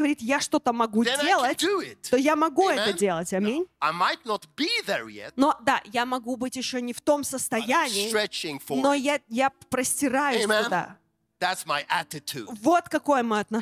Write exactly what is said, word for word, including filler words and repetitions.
говорит, я что-то могу делать, то я могу это делать. Аминь. Но да, я могу быть еще не в том состоянии, но я, я простираюсь туда. That's my attitude. Вот какое мое отношение.